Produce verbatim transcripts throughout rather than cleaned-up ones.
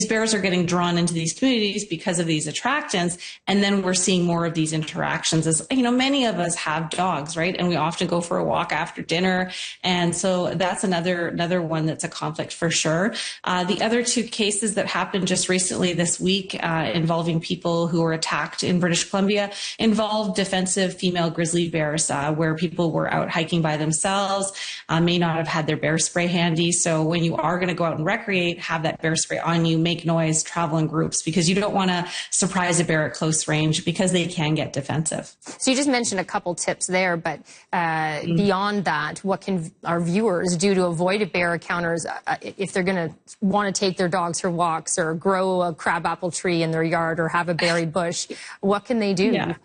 bears are getting drawn into these communities because of these attractants. And then we're seeing more of these interactions as, you know, many of us have dogs, right? And we often go for a walk after dinner. And so that's another, another one that's a conflict for sure. Uh, the other two cases that happened just recently this week, uh, involving people who were attacked in British Columbia involved defensive female grizzly bears, uh, where people were out hiking by themselves, uh, may not have had their bear spray handy. So when you are going to go out and recreate, have that bear spray on you, make noise, travel in groups, because you don't want to surprise a bear at close range because they can get defensive. So you just mentioned a couple tips there, but uh, mm-hmm. beyond that, what can our viewers do to avoid bear encounters uh, if they're going to want to take their dogs for walks or grow a crabapple tree in their yard or have a berry bush? What can they do? Yeah.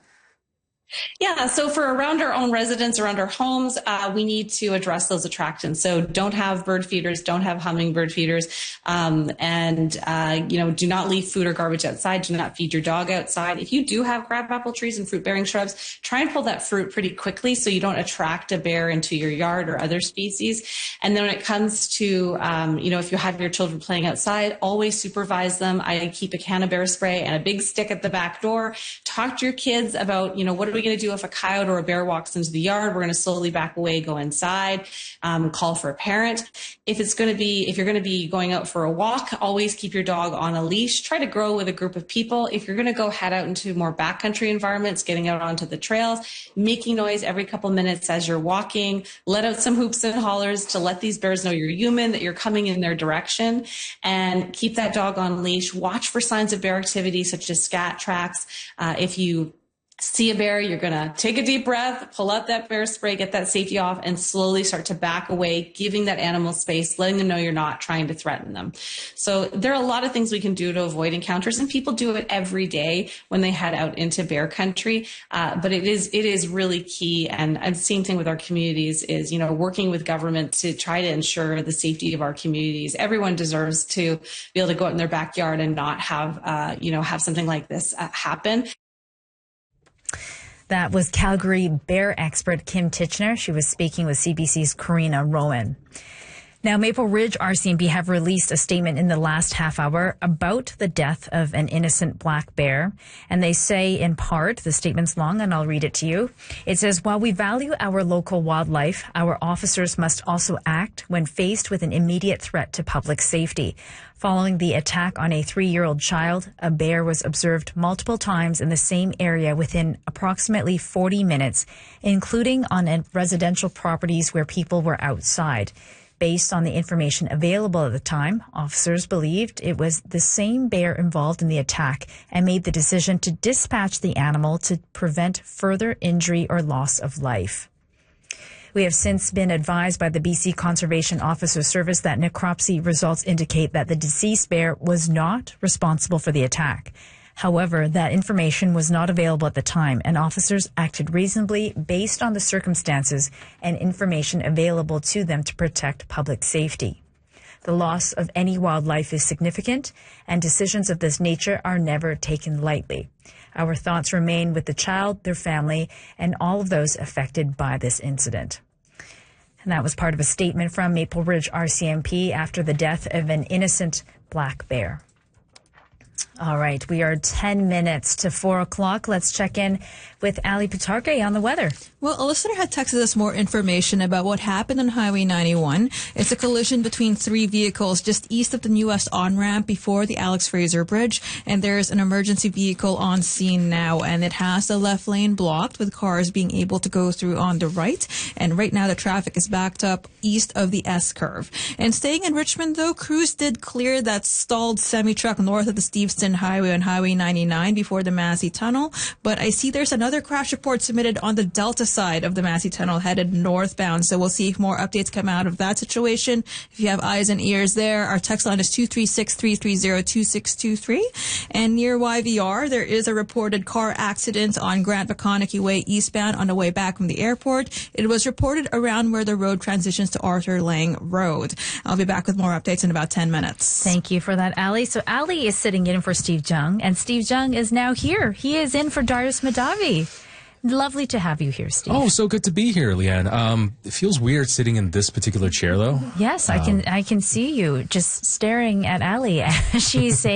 Yeah, so for around our own residence, around our homes, uh, we need to address those attractants. So don't have bird feeders, don't have hummingbird feeders, um, and, uh, you know, do not leave food or garbage outside. Do not feed your dog outside. If you do have crabapple trees and fruit-bearing shrubs, try and pull that fruit pretty quickly so you don't attract a bear into your yard or other species. And then when it comes to, um, you know, if you have your children playing outside, always supervise them. I keep a can of bear spray and a big stick at the back door. Talk to your kids about, you know, what are we going to do if a coyote or a bear walks into the yard? We're going to slowly back away, go inside, um, call for a parent. If it's going to be, if you're going to be going out for a walk, always keep your dog on a leash. Try to grow with a group of people. If you're going to go head out into more backcountry environments, getting out onto the trails, making noise every couple minutes as you're walking, let out some hoops and hollers to let these bears know you're human, that you're coming in their direction, and keep that dog on a leash. Watch for signs of bear activity such as scat tracks. Uh, if you see a bear, you're going to take a deep breath, pull out that bear spray, get that safety off, and slowly start to back away, giving that animal space, letting them know you're not trying to threaten them. So there are a lot of things we can do to avoid encounters, and people do it every day when they head out into bear country. Uh, but it is it is really key, and the same thing with our communities is, you know, working with government to try to ensure the safety of our communities. Everyone deserves to be able to go out in their backyard and not have, uh, you know, have something like this uh, happen. That was Calgary bear expert Kim Titchener. She was speaking with C B C's Karina Rowan. Now, Maple Ridge R C M P have released a statement in the last half hour about the death of an innocent black bear. And they say, in part, the statement's long and I'll read it to you. It says, while we value our local wildlife, our officers must also act when faced with an immediate threat to public safety. Following the attack on a three-year-old child, a bear was observed multiple times in the same area within approximately forty minutes, including on residential properties where people were outside. Based on the information available at the time, officers believed it was the same bear involved in the attack and made the decision to dispatch the animal to prevent further injury or loss of life. We have since been advised by the B C Conservation Officer Service that necropsy results indicate that the deceased bear was not responsible for the attack. However, that information was not available at the time, and officers acted reasonably based on the circumstances and information available to them to protect public safety. The loss of any wildlife is significant, and decisions of this nature are never taken lightly. Our thoughts remain with the child, their family, and all of those affected by this incident. And that was part of a statement from Maple Ridge R C M P after the death of an innocent black bear. All right, we are ten minutes to four o'clock. Let's check in with Ali Pitarque on the weather. Well, a listener had texted us more information about what happened on Highway ninety-one. It's a collision between three vehicles just east of the New West on-ramp before the Alex Fraser Bridge, and there's an emergency vehicle on scene now, and it has the left lane blocked with cars being able to go through on the right, and right now the traffic is backed up east of the S-curve. And staying in Richmond, though, crews did clear that stalled semi-truck north of the Steveston Highway on Highway ninety-nine before the Massey Tunnel, but I see there's another crash report submitted on the Delta side of the Massey Tunnel headed northbound, so we'll see if more updates come out of that situation. If you have eyes and ears there, our text line is two three six, three three zero, two six two three. And near Y V R, there is a reported car accident on Grant McConaughey Way eastbound on the way back from the airport. It was reported around where the road transitions to Arthur Lang Road. I'll be back with more updates in about ten minutes. Thank you for that, Ali. So Ali is sitting in for Steve Jung, and Steve Jung is now here. He is in for Darius Madavi. lovely to have you here, Steve. Oh, so good to be here, Leanne. Um, it feels weird sitting in this particular chair, though. Yes, I can. I can see you just staring at Ali as she's saying.